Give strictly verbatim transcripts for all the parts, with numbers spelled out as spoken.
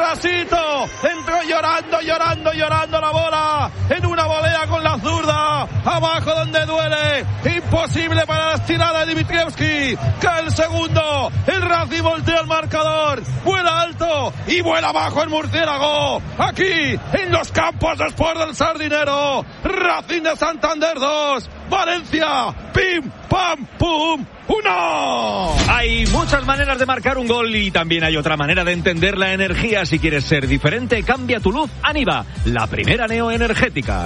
Parásito entró llorando, llorando, llorando la bola en una volea con la zurda, abajo donde duele, imposible para la estirada de Dimitrievski, cae el segundo, el Racing voltea el marcador, vuela alto y vuela abajo el murciélago, aquí en los campos de Sport del Sardinero. Racing de Santander dos, Valencia, pim, pam, pum, uno. Hay muchas maneras de marcar un gol y también hay otra manera de entender la energía. Si quieres ser diferente, cambia tu luz. Aniva, la primera neoenergética.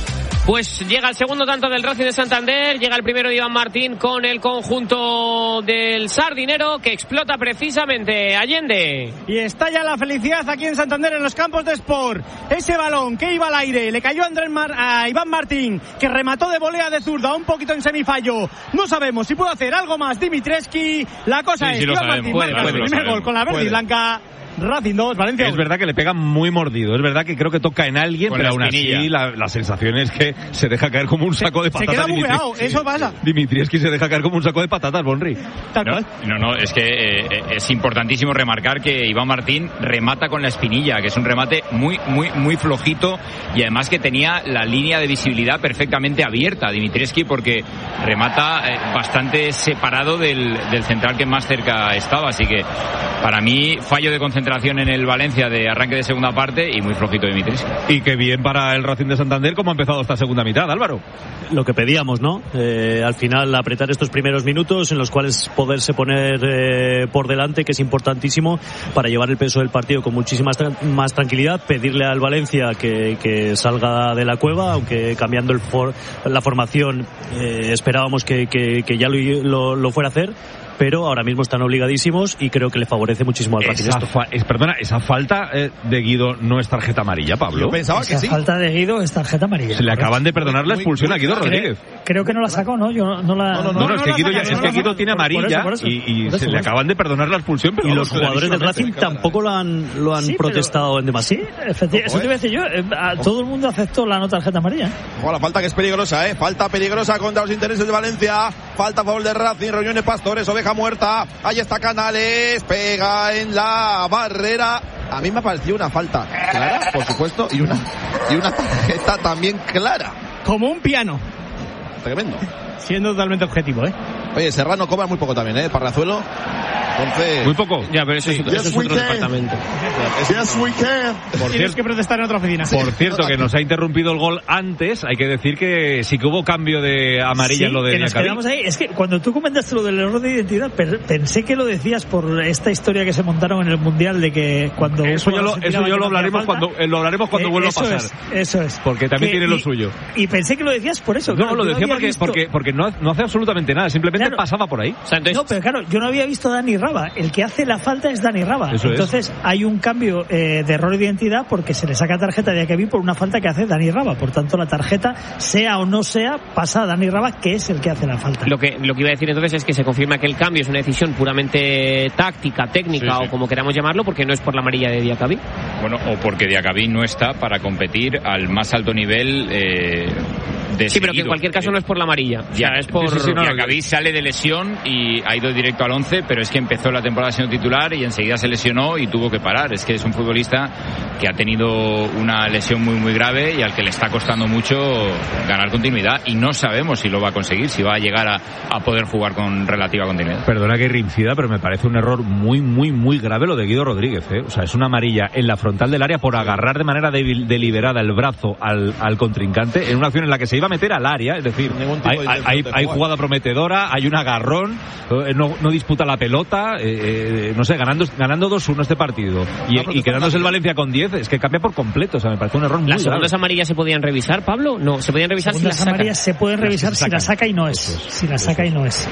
Pues llega el segundo tanto del Racing de Santander, llega el primero de Iván Martín con el conjunto del Sardinero que explota precisamente Allende. Y estalla la felicidad aquí en Santander en los campos de Sport. Ese balón que iba al aire, le cayó a, Andrés Mar- a Iván Martín, que remató de volea de zurda, un poquito en semifallo. No sabemos si puede hacer algo más Dimitrievski. La cosa sí, es sí, Iván sabemos, Martín puede, marca puede, el primer gol con la verde y blanca. Racing dos, Valencia. Es verdad que le pega muy mordido, es verdad que creo que toca en alguien, con pero la aún así la, la sensación es que se deja caer como un saco de patatas. Se queda bugueado, eso pasa. Dimitrievski se deja caer como un saco de patatas, Bonri. No, no, no, es que eh, es importantísimo remarcar que Iván Martín remata con la espinilla, que es un remate muy, muy, muy flojito y además que tenía la línea de visibilidad perfectamente abierta, Dimitrievski, porque remata eh, bastante separado del, del central que más cerca estaba, así que para mí fallo de concentración en el Valencia de arranque de segunda parte y muy flojito Dimitrievski. Y qué bien para el Racing de Santander cómo ha empezado esta segunda mitad, Álvaro. Lo que pedíamos, ¿no? Eh, al final apretar estos primeros minutos en los cuales poderse poner eh, por delante, que es importantísimo para llevar el peso del partido con muchísima tra- más tranquilidad, pedirle al Valencia que, que salga de la cueva, aunque cambiando el for- la formación eh, esperábamos que, que, que ya lo, lo, lo fuera a hacer. Pero ahora mismo están obligadísimos y creo que le favorece muchísimo al Racing esto. Fa- es, perdona, esa falta eh, de Guido no es tarjeta amarilla, Pablo. Yo pensaba Esa que sí. falta de Guido es tarjeta amarilla. Se le acaban de perdonar la expulsión muy, muy a Guido claro. Rodríguez. Creo que no la sacó, ¿no? Yo no, no la... No, no, No, no, es que no Guido, la ya, saca, es no que la Guido saca. tiene Por- por amarilla eso, por eso. y, y Por eso, se por le eso. acaban de perdonar la expulsión. Pero Y los vamos, jugadores del Racing clarísimamente, tampoco lo han, lo han Sí, protestado en demasía. Sí, efectivamente. Eso te iba a decir yo. Eh, a todo el mundo aceptó la no tarjeta amarilla. Ojo, la falta que es peligrosa, ¿eh? Falta peligrosa contra los intereses de Valencia. Falta a favor de Racing, Reuniones Pastores, Oveja Muerta. Ahí está Canales, pega en la barrera. A mí me ha parecido una falta clara, por supuesto, y una, y una tarjeta también clara. Como un piano. Tremendo. Siendo totalmente objetivo, ¿eh? Oye, Serrano cobra muy poco también, ¿eh? Parrazuelo. Entonces... Muy poco. Ya, pero eso, Sí. es, eso es otro departamento. Yes, we can. Por Tienes cierto, que protestar en otra oficina. por cierto, que nos ha interrumpido el gol antes. Hay que decir que sí que hubo cambio de amarilla Sí, en lo de que nos Diacabí. quedamos ahí. Es que cuando tú comentaste lo del error de identidad, per- pensé que lo decías por esta historia que se montaron en el Mundial de que cuando... Eso un ya lo, jugador se eso tiraba ya que lo no hacía hablaremos falta. cuando, eh, lo hablaremos cuando Eh, vuelva a eso pasar. es, eso es. Porque también Que- tiene lo y- suyo. Y pensé que lo decías por eso. No, claro, lo yo decía había porque, visto- porque, porque no, no hace absolutamente nada. Simplemente Claro. pasaba por ahí. O sea, entonces, No, pero claro, yo no había visto a Dani Raba. El que hace la falta es Dani Raba. Eso es. Entonces hay un cambio eh, de error de identidad porque se le saca tarjeta de Diacabí por una falta que hace Dani Raba. Por tanto, la tarjeta, sea o no sea, pasa a Dani Raba, que es el que hace la falta. Lo que, lo que iba a decir entonces es que se confirma que el cambio es una decisión puramente táctica, técnica Sí, sí. o como queramos llamarlo, porque no es por la amarilla de Diacabí. Bueno, o porque Diacabí no está para competir al más alto nivel eh, de Sí, pero que en seguido. cualquier caso no es por la amarilla. O sea, Ya, es por... sí, sí, no, no, Diacabí sale de lesión y ha ido directo al once, pero es que empezó la temporada siendo titular y enseguida se lesionó y tuvo que parar. Es que es un futbolista que ha tenido una lesión muy muy grave y al que le está costando mucho ganar continuidad y no sabemos si lo va a conseguir, si va a llegar a, a poder jugar con relativa continuidad. Perdona que rincida, pero me parece un error muy, muy, muy grave lo de Guido Rodríguez, ¿eh? O sea, es una amarilla en la frontal del área por agarrar de manera de- deliberada el brazo al, al contrincante en una acción en la que se iba a meter al área, es decir, Ningún tipo hay, de hay, intención hay, de hay jugar. jugada prometedora, hay un agarrón, eh, no, no disputa la pelota, eh, eh, no sé, ganando ganando dos uno este partido y, No, pero y quedándose el está- Valencia con diez, es que cambia por completo, o sea, me parece un error muy ¿Las grave. segundas amarillas se podían revisar, Pablo? No, se podían revisar si Segundas las sacan. amarillas se pueden revisar Las que se si la sacan. saca y no es. Eso es. Si la saca Eso y no es.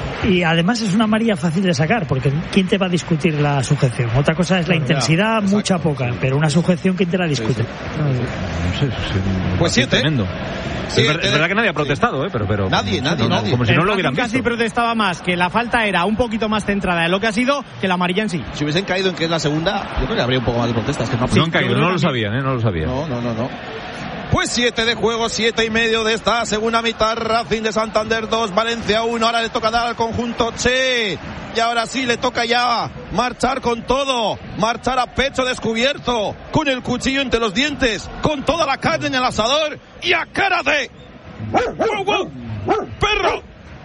Y además es una amarilla fácil de sacar, porque ¿quién te va a discutir la sujeción? Otra cosa es la intensidad, exacto. mucha poca, pero una sujeción, ¿quién te la discute? No sé, es- Pues siete. Tremendo. Sí, es, ver- te- es verdad que nadie ha protestado, ¿eh? pero, pero Nadie, nadie, no, no, nadie. como si El no lo Racing hubieran casi visto. protestaba más que la falta era un poquito más centrada en lo que ha sido que la amarilla en sí. Si hubiesen caído en que es la segunda, yo creo que habría un poco más de protestas. Que no, No han caído, no lo sabían, ¿eh? No lo sabían. No, no, no, no. Pues siete de juego, siete y medio de esta segunda mitad. Racing de Santander dos, Valencia uno. Ahora le toca dar al conjunto Che. Y ahora sí le toca ya marchar con todo, marchar a pecho descubierto, con el cuchillo entre los dientes, con toda la carne en el asador y a cara de... ¡Wow, wow! ¡Perro!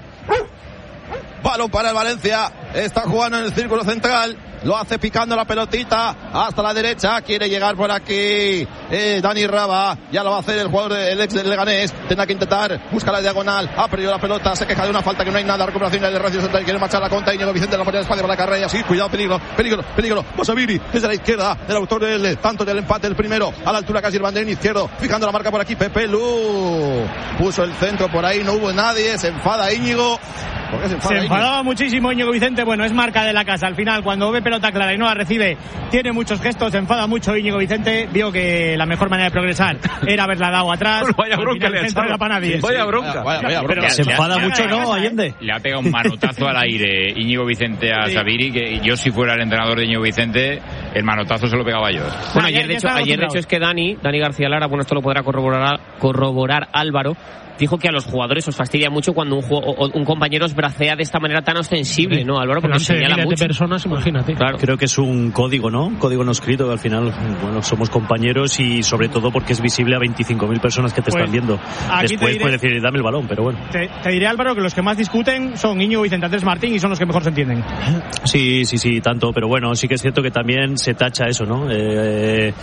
Balón para el Valencia, está jugando en el círculo central, lo hace picando la pelotita hasta la derecha, quiere llegar por aquí eh, Dani Raba, ya lo va a hacer el jugador del ex del Leganés, tendrá que intentar buscar la diagonal, ha perdido la pelota, se queja de una falta que no hay nada, recuperación del Racing Central, quiere marchar la contra, Íñigo Vicente la pone de espacio para la carrera y así, cuidado, peligro, peligro, peligro, Bosaviri desde la izquierda, el autor del tanto del empate, el primero, a la altura casi el banderín izquierdo, fijando la marca por aquí, Pepe Lu, puso el centro por ahí, no hubo nadie, se enfada Íñigo. Se, enfada se enfadaba Íñigo? muchísimo Íñigo Vicente. Bueno, es marca de la casa. Al final, cuando ve pelota clara y no la recibe, tiene muchos gestos. Se enfada mucho Íñigo Vicente. Vio que la mejor manera de progresar era haberla dado atrás. Vaya bronca le ha echado. Para nadie. Vaya bronca. Vaya, vaya, vaya bronca. Se enfada mucho, ¿no, Allende? Le ha pegado un manotazo al aire Íñigo Vicente a sí. Zaviri, que yo si fuera el entrenador de Íñigo Vicente, el manotazo se lo pegaba yo. Bueno, ayer de hecho, ayer de hecho es que Dani, Dani García Lara, bueno, esto lo podrá corroborar, corroborar Álvaro, dijo que a los jugadores os fastidia mucho cuando un, juego, un compañero os bracea de esta manera tan ostensible, ¿no, Álvaro? Porque os señala mucho. De personas, imagínate. Claro. Creo que es un código, ¿no? Código no escrito, que al final, bueno, somos compañeros y sobre todo porque es visible a veinticinco mil personas que te pues, están viendo. Después puedes decir, dame el balón, pero bueno. Te, te diré, Álvaro, que los que más discuten son Íñigo Vicente, Andrés Martín y son los que mejor se entienden. Sí, sí, sí, tanto, pero bueno, sí que es cierto que también se tacha eso, ¿no? Eh,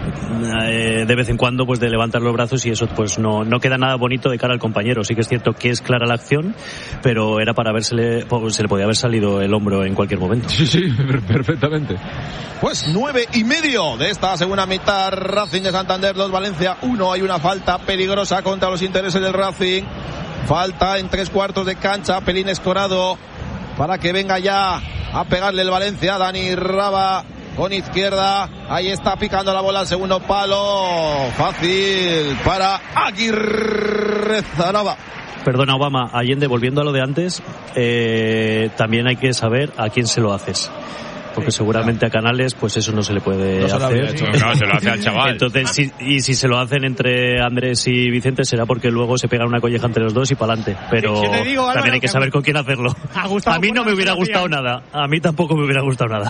eh, de vez en cuando, pues de levantar los brazos y eso, pues no, no queda nada bonito de cara al compañero. Sí que es cierto que es clara la acción, pero era para versele, pues, se le podía haber salido el hombro en cualquier momento. Sí, sí, perfectamente. Pues nueve y medio de esta segunda mitad. Racing de Santander dos, Valencia uno. Hay una falta peligrosa contra los intereses del Racing. Falta en tres cuartos de cancha. Pelín Escorado para que venga ya a pegarle el Valencia. Dani Raba con izquierda, ahí está picando la bola al segundo palo, fácil para Aguirre Zaraba. Perdona, Obama, Allende, volviendo a lo de antes, eh, también hay que saber a quién se lo haces. Porque seguramente a Canales, pues eso no se le puede no se hacer. Hecho, no, se lo hace al chaval. Entonces, si, y si se lo hacen entre Andrés y Vicente, será porque luego se pegan una colleja entre los dos y para adelante. Pero sí, digo, Álvaro, también hay que saber con quién hacerlo. A mí no me hubiera gustado nada. A mí tampoco me hubiera gustado nada.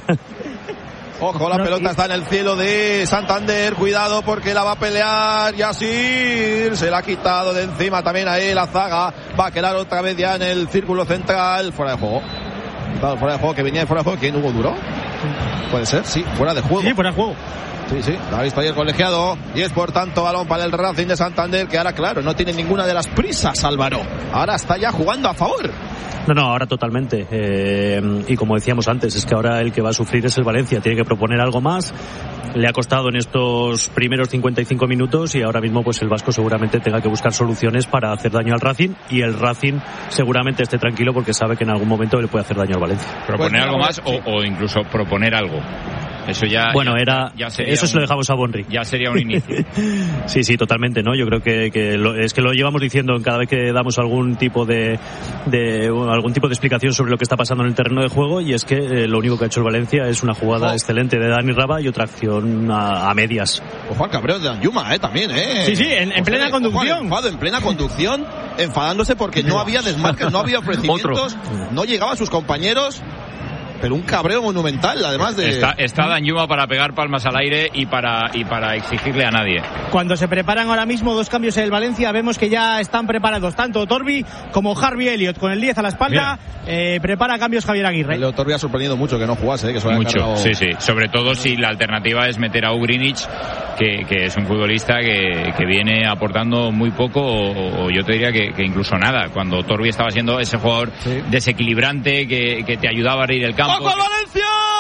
Ojo, la pelota está en el cielo de Santander, cuidado porque la va a pelear Yasir, se la ha quitado de encima también ahí la zaga, va a quedar otra vez ya en el círculo central, fuera de juego, fuera de juego, que venía de fuera de juego, ¿quién? Hugo Duro, puede ser, sí, fuera de juego. Sí, fuera de juego. Sí, sí, lo ha visto ahí el colegiado y es por tanto balón para el Racing de Santander, que ahora claro, no tiene ninguna de las prisas Álvaro, ahora está ya jugando a favor. No, no, ahora totalmente. Eh, y como decíamos antes, es que ahora el que va a sufrir es el Valencia. Tiene que proponer algo más. Le ha costado en estos primeros cincuenta y cinco minutos y ahora mismo pues el Vasco seguramente tenga que buscar soluciones para hacer daño al Racing y el Racing seguramente esté tranquilo porque sabe que en algún momento le puede hacer daño al Valencia. ¿Proponer algo más o, o incluso proponer algo? Eso ya, bueno, ya, era, ya eso un, se lo dejamos a Bonri. Ya sería un inicio. Sí, sí, totalmente, ¿no? Yo creo que, que lo, es que lo llevamos diciendo en cada vez que damos algún tipo de, de bueno, algún tipo de explicación sobre lo que está pasando en el terreno de juego y es que eh, lo único que ha hecho el Valencia es una jugada oh. excelente de Dani Raba y otra acción a, a medias. Ojo al cabreo de Danjuma, eh, también, eh. Sí, sí, en, en plena conducción. Enfado, en plena conducción, enfadándose porque no había desmarques, no había ofrecimientos, no llegaba a sus compañeros. Pero un cabreo monumental, además de... Está, está Danjuma para pegar palmas al aire y para, y para exigirle a nadie. Cuando se preparan ahora mismo dos cambios en el Valencia, vemos que ya están preparados tanto Torbi como Harvey Elliott con el diez a la espalda. Eh, prepara cambios Javier Aguirre. Leo Torbi ha sorprendido mucho que no jugase, eh, que Mucho, cargado... sí, sí. Sobre todo si la alternativa es meter a Ugrinic, que, que es un futbolista que, que viene aportando muy poco o, o yo te diría que, que incluso nada. Cuando Torbi estaba siendo ese jugador sí. desequilibrante que, que te ayudaba a abrir el campo. ¡Ojo al Valencia!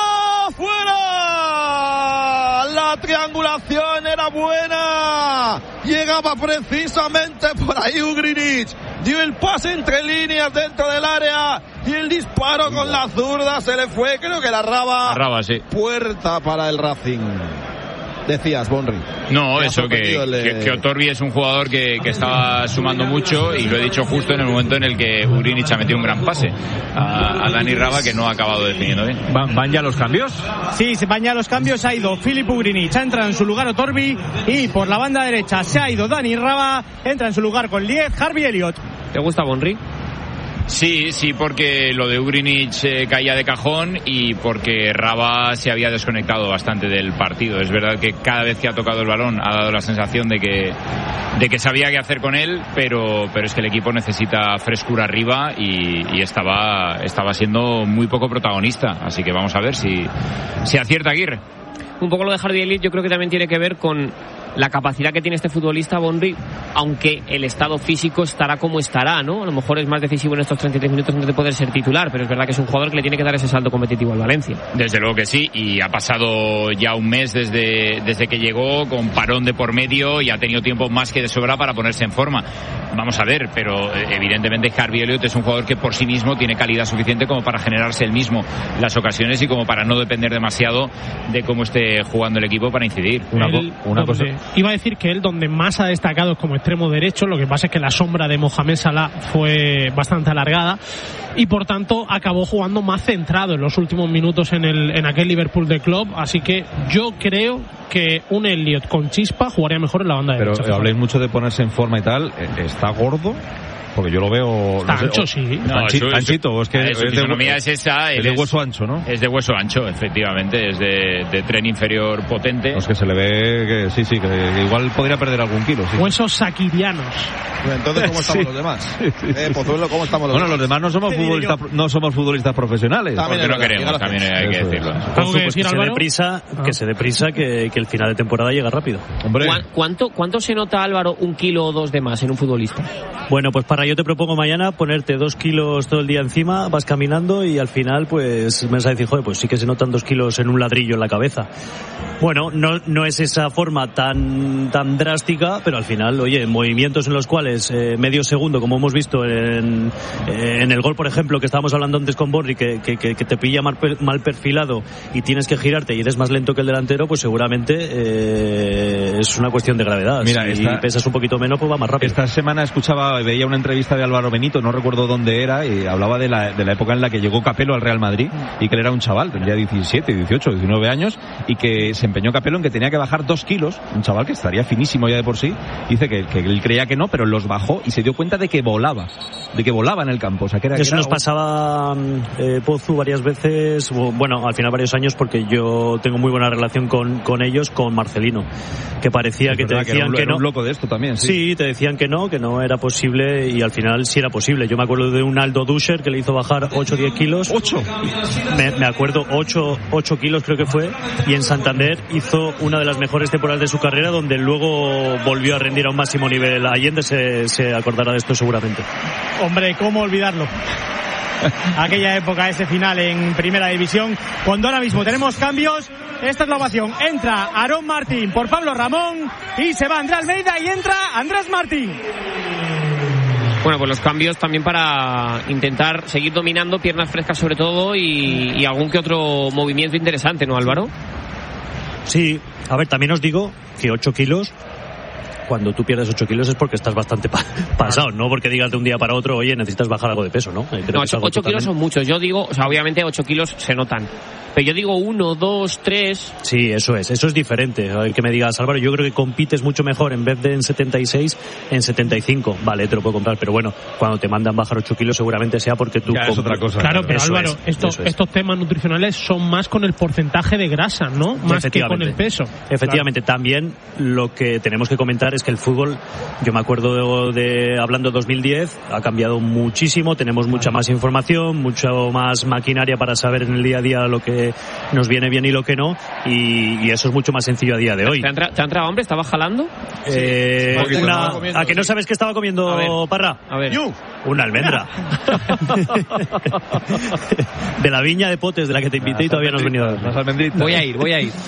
¡Fuera! La triangulación era buena. Llegaba precisamente por ahí Ugrinic. Dio el pase entre líneas dentro del área. Y el disparo con la zurda se le fue. Creo que la Raba. La Raba, sí. Puerta para el Racing. decías, Bonri. No, eso, que, el, que, que Otorbi es un jugador que, que estaba sumando mucho, y lo he dicho justo en el momento en el que Ugrinic ha metido un gran pase a, a Dani Raba, que no ha acabado definiendo bien. ¿Van, ¿Van ya los cambios? Sí, se van ya los cambios. Ha ido Filip Ugrinic, ha entrado en su lugar Otorbi, y por la banda derecha se ha ido Dani Raba, entra en su lugar con diez Harvey Elliott. ¿Te gusta Bonri? Sí, sí, porque lo de Ugrinic eh, caía de cajón, y porque Raba se había desconectado bastante del partido. Es verdad que cada vez que ha tocado el balón ha dado la sensación de que de que sabía qué hacer con él, pero pero es que el equipo necesita frescura arriba, y, y estaba estaba siendo muy poco protagonista. Así que vamos a ver si, si acierta Aguirre. Un poco lo de Harvey Elliott yo creo que también tiene que ver con la capacidad que tiene este futbolista, Bonri, aunque el estado físico estará como estará, ¿no? A lo mejor es más decisivo en estos treinta y tres minutos antes de poder ser titular, pero es verdad que es un jugador que le tiene que dar ese salto competitivo al Valencia. Desde luego que sí, y ha pasado ya un mes desde, desde que llegó, con parón de por medio, y ha tenido tiempo más que de sobra para ponerse en forma. Vamos a ver, pero evidentemente Harvey Elliott es un jugador que por sí mismo tiene calidad suficiente como para generarse él mismo las ocasiones, y como para no depender demasiado de cómo esté jugando el equipo para incidir. Una, él, una cosa. Iba a decir que él donde más ha destacado es como extremo derecho, lo que pasa es que la sombra de Mohamed Salah fue bastante alargada, y por tanto acabó jugando más centrado en los últimos minutos en, el, en aquel Liverpool de Klopp, así que yo creo que un Elliott con chispa jugaría mejor en la banda Pero derecha. Pero habléis mucho de ponerse en forma y tal, ¿está gordo? Porque yo lo veo... Está no sé, ancho, o, sí. No, anchito, su, anchito, es que su, su es, fisonomía de, es esa. es de hueso ancho, ¿no? Es de hueso ancho, efectivamente. Es de, de tren inferior potente. Es que se le ve que sí, sí, que, que igual podría perder algún kilo. Sí. Huesos saquirianos. Entonces, ¿cómo estamos sí. los demás? Sí, sí, eh, Pozuelo, ¿cómo estamos los bueno, demás? los demás no somos futbolistas, no somos futbolistas profesionales. También porque no queremos, también hay que decirlo. Por supuesto, que, que se dé prisa, ah. que se dé prisa, que, que el final de temporada llega rápido. Hombre. ¿Cuánto, ¿Cuánto se nota, Álvaro, un kilo o dos de más en un futbolista? Bueno, pues para yo te propongo mañana ponerte dos kilos todo el día encima, vas caminando, y al final pues me vas a decir, joder, pues sí que se notan dos kilos en un ladrillo en la cabeza. Bueno, no, no es esa forma tan, tan drástica, pero al final, oye, movimientos en los cuales eh, medio segundo, como hemos visto en, eh, en el gol, por ejemplo, que estábamos hablando antes con Borri, que, que, que te pilla mal, mal perfilado y tienes que girarte y eres más lento que el delantero, pues seguramente eh, es una cuestión de gravedad. Mira, si esta, pesas un poquito menos, pues va más rápido. Esta semana escuchaba, veía una entrevista de Álvaro Benito, no recuerdo dónde era, y hablaba de la, de la época en la que llegó Capello al Real Madrid, y que él era un chaval, tendría diecisiete, dieciocho, diecinueve años, y que se empeñó Capello en que tenía que bajar dos kilos, un chaval que estaría finísimo ya de por sí. Dice que, que él creía que no, pero los bajó y se dio cuenta de que volaba, de que volaba en el campo. O sea, que era, Eso que era... nos pasaba eh, Pozu varias veces, bueno, al final varios años, porque yo tengo muy buena relación con, con ellos, con Marcelino, que parecía es que te verdad, decían que, que, era un, no. Era un loco de esto también, sí. Sí, te decían que no, que no era posible, y al final sí era posible. Yo me acuerdo de un Aldo Duscher que le hizo bajar ocho o diez kilos. ¿ocho? Me, me acuerdo, ocho kilos creo que fue, y en Santander hizo una de las mejores temporadas de su carrera, donde luego volvió a rendir a un máximo nivel. Allende se, se acordará de esto seguramente. Hombre, ¿cómo olvidarlo? Aquella época, ese final en Primera División, cuando ahora mismo tenemos cambios. Esta es la ovación. Entra Aarón Martín por Pablo Ramón, y se va Andrés Almeida y entra Andrés Martín. Bueno, pues los cambios también para intentar seguir dominando, piernas frescas sobre todo, y, y algún que otro movimiento interesante, ¿no, Álvaro? Sí, a ver, también os digo que ocho kilos, cuando tú pierdes ocho kilos es porque estás bastante pa- pasado, no porque digas de un día para otro, oye, necesitas bajar algo de peso, ¿no? Creo no, que ocho, ocho kilos son muchos. Yo digo, o sea, obviamente ocho kilos se notan, pero yo digo uno, dos, tres. Sí, eso es, eso es diferente. A ver, que me digas, Álvaro, yo creo que compites mucho mejor en vez de en setenta y seis, en setenta y cinco. Vale, te lo puedo comprar, pero bueno, cuando te mandan bajar ocho kilos seguramente sea porque tú... Ya, es otra cosa. Claro, pero eso Álvaro, es, estos, es. estos temas nutricionales son más con el porcentaje de grasa, ¿no? Más que con el peso. Efectivamente, claro. También lo que tenemos que comentar es que el fútbol, yo me acuerdo de, de hablando de dos mil diez, ha cambiado muchísimo, tenemos mucha más información, mucho más maquinaria para saber en el día a día lo que nos viene bien y lo que no, y, y eso es mucho más sencillo a día de hoy. ¿Te ha entrado, ¿te ha entrado hambre? ¿Estabas jalando? Eh, Sí, una, comiendo, ¿A que no sí. sabes qué estaba comiendo, a ver, Parra? A ver. You. Una almendra. De la viña de Potes de la que te invité y todavía no has venido a ver. Las almendritas. Voy a ir, voy a ir.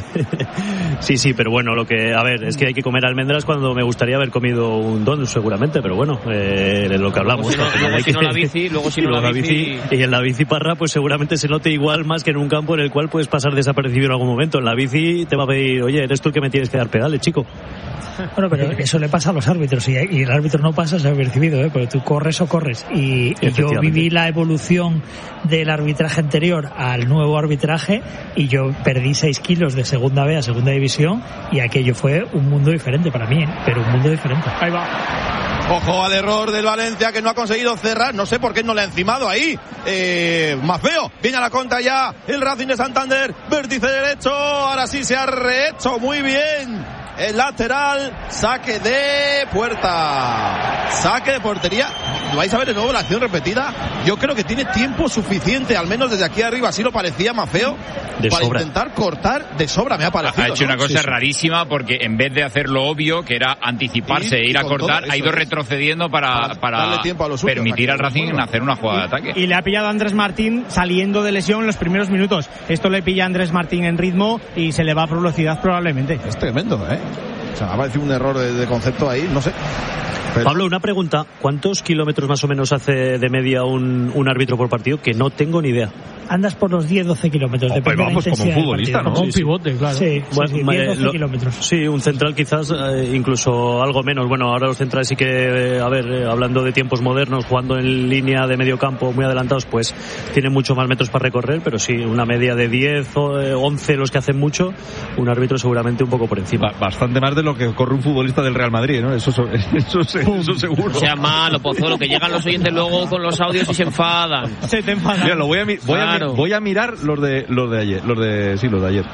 Sí, sí, pero bueno, lo que, a ver, es que hay que comer almendras cuando me gustaría haber comido un don, seguramente, pero bueno, eh, de lo que hablamos. Luego si no, luego si no la bici, luego si no la bici... Y en la bici parra, pues seguramente se note igual más que en un campo en el cual puedes pasar desapercibido en algún momento. En la bici te va a pedir, oye, eres tú el que me tienes que dar pedales, chico. Bueno, pero eso le pasa a los árbitros y, y el árbitro no pasa desapercibido, ¿eh? Porque tú corres o corres. Y, y yo viví la evolución del arbitraje anterior al nuevo arbitraje y yo perdí seis kilos de segunda B a segunda división y aquello fue un mundo diferente para mí, ¿eh? Pero un mundo diferente. Ahí va. Ojo al error del Valencia que no ha conseguido cerrar. No sé por qué no le ha encimado ahí. Eh, más feo. Viene a la contra ya el Racing de Santander. Vértice derecho. Ahora sí se ha rehecho muy bien. El lateral, saque de puerta, saque de portería. ¿Vais a ver de nuevo la acción repetida? Yo creo que tiene tiempo suficiente, al menos desde aquí arriba, así lo parecía Mafeo, de para sobra. Intentar cortar de sobra, me ha parecido. Ha hecho ¿no? una cosa sí, sí. rarísima, porque en vez de hacer lo obvio, que era anticiparse e ir a cortar, ha ido retrocediendo para, para, para suyo, permitir al Racing bueno. hacer una jugada de ataque. Y le ha pillado a Andrés Martín saliendo de lesión en los primeros minutos. Esto le pilla a Andrés Martín en ritmo y se le va a velocidad probablemente. Es tremendo, ¿eh? O sea, me ha parecido un error de, de concepto ahí, no sé. Pero... Pablo, una pregunta. ¿Cuántos kilómetros más o menos hace de media un, un árbitro por partido? Que no tengo ni idea. Andas por los diez doce kilómetros. Oh, depende vamos, de la intensidad como un futbolista, ¿no? Como un pivote, claro. Sí, bueno, sí, sí, diez doce lo, kilómetros. Sí, un central quizás eh, incluso algo menos. Bueno, ahora los centrales sí que, eh, a ver, eh, hablando de tiempos modernos, jugando en línea de medio campo muy adelantados, pues tienen mucho más metros para recorrer, pero sí, una media de diez o eh, once los que hacen mucho, un árbitro seguramente un poco por encima. Ba- bastante más de lo que corre un futbolista del Real Madrid, ¿no? Eso, eso, eso, eso seguro. O sea, malo, Pozuelo, que llegan los oyentes luego con los audios y se enfadan. Se te enfadan. Mira, lo voy a, mi- voy, claro. a, voy a mirar los de los de ayer, los de sí, los de ayer.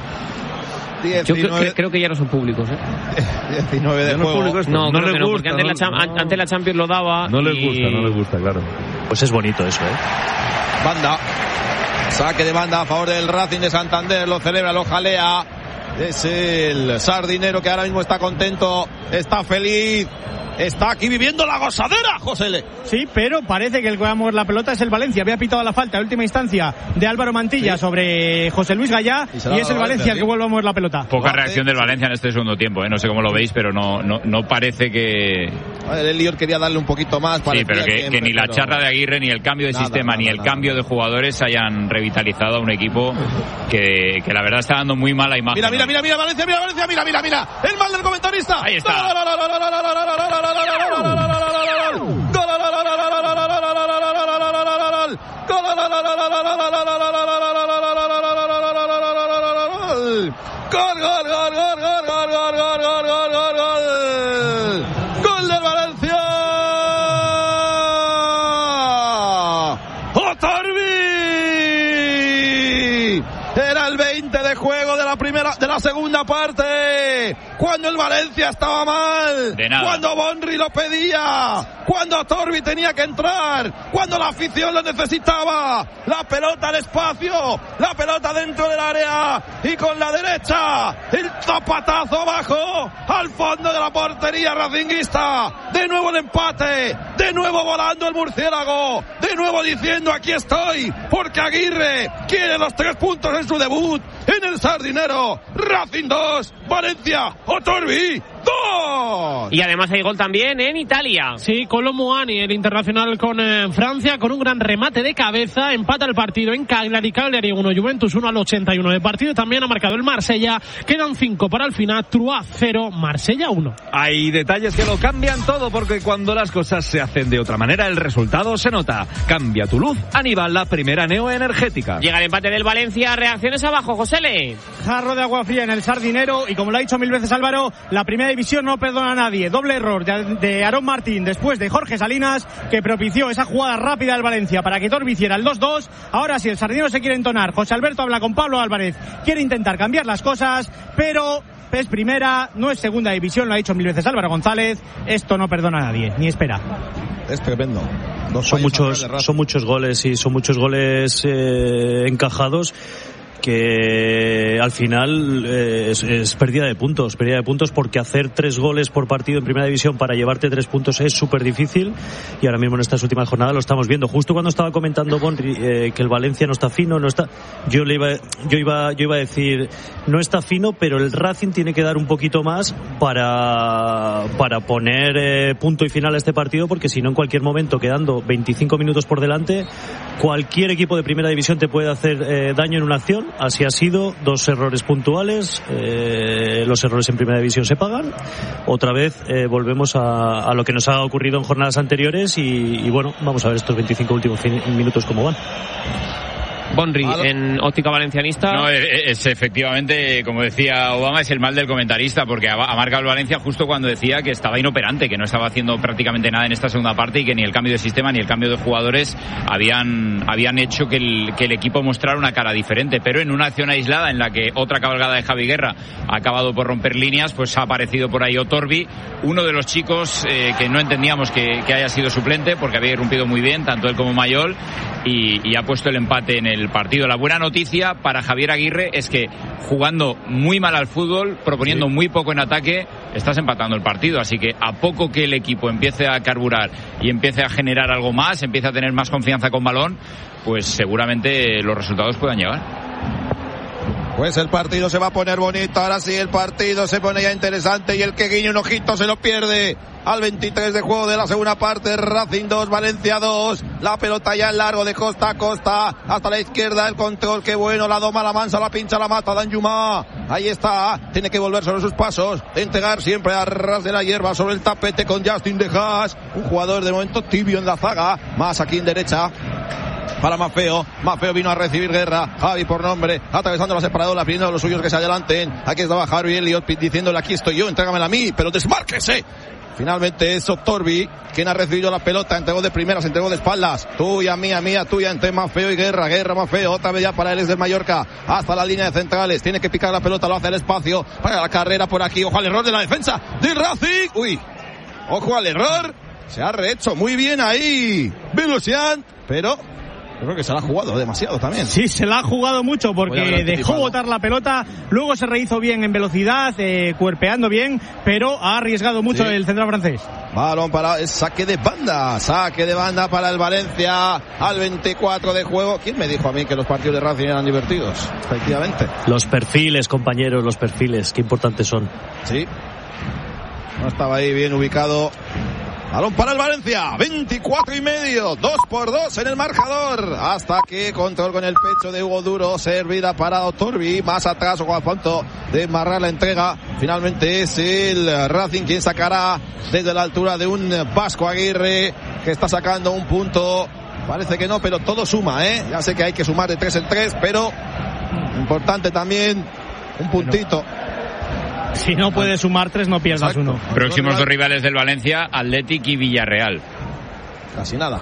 Yo creo, creo que ya no son públicos, ¿eh? diecinueve de no juego. Es no, no creo que no, gusta, porque antes, no, la, no, antes la Champions lo daba. No les y... gusta, no les gusta, claro. Pues es bonito eso, ¿eh? Banda. Saque de banda a favor del Racing de Santander. Lo celebra, lo jalea. Es el Sardinero que ahora mismo está contento, está feliz. Está aquí viviendo la gozadera, José Le. Sí, pero parece que el que va a mover la pelota es el Valencia. Había pitado la falta en última instancia de Álvaro Mantilla sí. sobre José Luis Gallá y, y es el Valencia el que vuelve a mover la pelota. Poca reacción del Valencia en este segundo tiempo, ¿eh? No sé cómo lo veis, pero no, no, no parece que... El Lior quería darle un poquito más. Sí, pero que, siempre, que ni la pero... charla de Aguirre, ni el cambio de nada, sistema, nada, ni el nada, cambio nada. de jugadores hayan revitalizado a un equipo que, que la verdad está dando muy mala imagen. Mira, mira, mira, mira, Valencia, mira, Valencia, mira, mira, mira. El mal del comentarista. Ahí está. Gol, gol, gol, gol, gol, gol, gol, gol, gol, gol, gol, gol. Gol del Valencia. Otorbi. Era el veinte de juego de la primera, de la segunda parte. Cuando el Valencia estaba mal. De nada. Cuando Bonri lo pedía. Cuando Torbi tenía que entrar, cuando la afición lo necesitaba, la pelota al espacio, la pelota dentro del área y con la derecha, el zapatazo abajo, al fondo de la portería racinguista, de nuevo el empate, de nuevo volando el murciélago, de nuevo diciendo aquí estoy, porque Aguirre quiere los tres puntos en su debut, en el Sardinero. Racing dos, Valencia, Otorbi dos. Y además hay gol también en Italia. Sí, Colo Muani, el internacional con eh, Francia, con un gran remate de cabeza, empata el partido en Cagliari, Cagliari uno, Juventus uno al ochenta y uno de partido. También ha marcado el Marsella, quedan cinco para el final, Troyes cero, Marsella uno. Hay detalles que lo cambian todo, porque cuando las cosas se hacen de otra manera, el resultado se nota. Cambia tu luz, Aníbal, la primera neoenergética. Llega el empate del Valencia, reacciones abajo, Josele. Jarro de agua fría en el Sardinero y como lo ha dicho mil veces Álvaro, la primera división no perdona a nadie. Doble error de, de Aarón Martín después de Jorge Salinas, que propició esa jugada rápida del Valencia para que Torbi hiciera el dos dos. Ahora sí, el Sardinero se quiere entonar. José Alberto habla con Pablo Álvarez, quiere intentar cambiar las cosas, pero es primera, no es segunda división, lo ha dicho mil veces Álvaro González. Esto no perdona a nadie, ni espera. Es tremendo. Dos son muchos, son muchos goles y son muchos goles eh, encajados, que al final eh, es, es pérdida de puntos, pérdida de puntos porque hacer tres goles por partido en primera división para llevarte tres puntos es súper difícil y ahora mismo en estas últimas jornadas lo estamos viendo. Justo cuando estaba comentando Bonri eh, que el Valencia no está fino, no está, yo le iba, yo iba, yo iba a decir no está fino, pero el Racing tiene que dar un poquito más para para poner eh, punto y final a este partido, porque si no en cualquier momento, quedando veinticinco minutos por delante, cualquier equipo de primera división te puede hacer eh, daño en una acción. Así ha sido, dos errores puntuales, eh, los errores en primera división se pagan. Otra vez eh, volvemos a, a lo que nos ha ocurrido en jornadas anteriores y, y bueno, vamos a ver estos veinticinco últimos minutos cómo van. Bonri, en óptica valencianista. No, es, es efectivamente, como decía Obama, es el mal del comentarista, porque ha, ha marcado el Valencia justo cuando decía que estaba inoperante, que no estaba haciendo prácticamente nada en esta segunda parte y que ni el cambio de sistema ni el cambio de jugadores habían, habían hecho que el, que el equipo mostrara una cara diferente. Pero en una acción aislada en la que otra cabalgada de Javi Guerra ha acabado por romper líneas, pues ha aparecido por ahí Otorbi, uno de los chicos eh, que no entendíamos que, que haya sido suplente, porque había irrumpido muy bien, tanto él como Mayol, y, y ha puesto el empate en el partido. La buena noticia para Javier Aguirre es que jugando muy mal al fútbol, proponiendo sí. muy poco en ataque, estás empatando el partido, así que a poco que el equipo empiece a carburar y empiece a generar algo más, empiece a tener más confianza con balón, pues seguramente los resultados puedan llegar. Pues el partido se va a poner bonito, ahora sí el partido se pone ya interesante y el que guiña un ojito se lo pierde. Al veintitrés de juego de la segunda parte, Racing dos, Valencia dos, la pelota ya en largo de costa a costa, hasta la izquierda el control, qué bueno, la doma, la mansa, la pincha, la mata, Danjuma, ahí está, tiene que volver sobre sus pasos, entregar siempre a ras de la hierba sobre el tapete con Justin De Haas, un jugador de momento tibio en la zaga, más aquí en derecha. Para Mafeo, Mafeo vino a recibir Guerra, Javi por nombre, atravesando la separadora, pidiendo a los suyos que se adelanten, aquí estaba Javi Elliot diciéndole aquí estoy yo, entrégamela a mí, pero desmárquese. Finalmente es Otorbi quien ha recibido la pelota, entregó de primeras, entregó de espaldas, tuya, mía, mía, tuya, entre Mafeo y Guerra, Guerra, Mafeo, otra vez ya para él es del Mallorca, hasta la línea de centrales, tiene que picar la pelota, lo hace el espacio, para la carrera por aquí, ojo al error de la defensa de Racing, uy, ojo al error, se ha rehecho muy bien ahí, Velocian, pero yo creo que se la ha jugado demasiado también. Sí, se la ha jugado mucho porque dejó botar la pelota, luego se rehizo bien en velocidad, eh, cuerpeando bien, pero ha arriesgado mucho sí. el central francés. Balón para el saque de banda, saque de banda para el Valencia al veinticuatro de juego. ¿Quién me dijo a mí que los partidos de Racing eran divertidos? Efectivamente. Los perfiles, compañeros, los perfiles, qué importantes son. Sí. No estaba ahí bien ubicado. Balón para el Valencia, veinticuatro y medio, dos por dos en el marcador, hasta que control con el pecho de Hugo Duro, servida para Otorbi, más atrás o a punto de amarrar la entrega, finalmente es el Racing quien sacará desde la altura de un Vasco Aguirre, que está sacando un punto, parece que no, pero todo suma, ¿eh? Ya sé que hay que sumar de tres en tres, pero importante también un puntito. Si no puedes sumar tres, no pierdas Exacto. uno. Próximos dos rivales del Valencia, Athletic y Villarreal. Casi nada.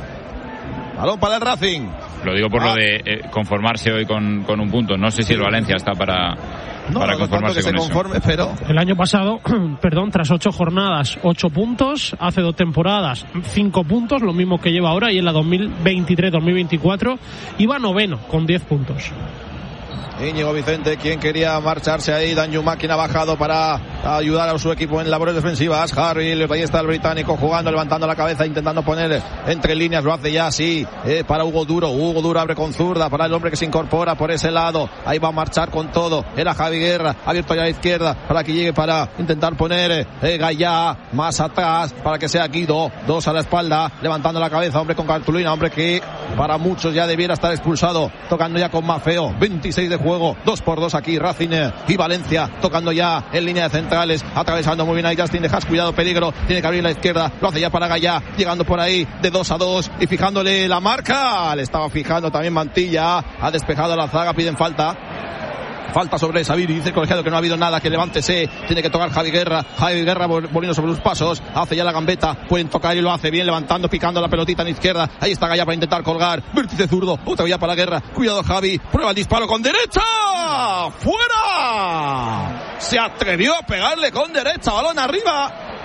Balón para el Racing. Lo digo por ah. lo de eh, conformarse hoy con, con un punto. No sé si el Valencia está para, no, para conformarse con conforme, eso. Pero... El año pasado, perdón, tras ocho jornadas, ocho puntos. Hace dos temporadas, cinco puntos, lo mismo que lleva ahora. Y en la dos mil veintitrés dos mil veinticuatro iba noveno con diez puntos. Íñigo Vicente, quien quería marcharse ahí, Danjuma, quien ha bajado para ayudar a su equipo en labores defensivas, Harry, ahí está el británico jugando, levantando la cabeza, intentando poner entre líneas, lo hace ya así, eh, para Hugo Duro, Hugo Duro abre con zurda, para el hombre que se incorpora por ese lado, ahí va a marchar con todo, era Javi Guerra, abierto ya a la izquierda, para que llegue para intentar poner eh, Gallá, más atrás, para que sea Guido, dos a la espalda, levantando la cabeza, hombre con cartulina, hombre que para muchos ya debiera estar expulsado, tocando ya con Mafeo, veintiséis de juego, dos por dos aquí, Racing y Valencia, tocando ya en línea de centrales, atravesando muy bien ahí Justin De Haas, cuidado, peligro, tiene que abrir la izquierda, lo hace ya para Gallá, llegando por ahí de dos a dos y fijándole la marca, le estaba fijando también Mantilla, ha despejado la zaga, piden falta. Falta sobre Sabiri, dice el colegiado que no ha habido nada, que levántese, tiene que tocar Javi Guerra, Javi Guerra volviendo sobre los pasos, hace ya la gambeta, pueden tocar y lo hace bien, levantando, picando la pelotita en la izquierda, ahí está Gallá para intentar colgar, vértice zurdo, otra vez para Guerra, cuidado Javi, prueba el disparo con derecha, ¡fuera! Se atrevió a pegarle con derecha, balón arriba,